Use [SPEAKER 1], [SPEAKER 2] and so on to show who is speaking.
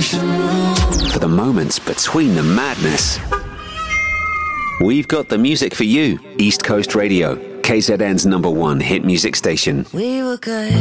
[SPEAKER 1] For the moments between the madness, we've got the music for you. East Coast Radio, KZN's #1 hit music station.
[SPEAKER 2] We were good.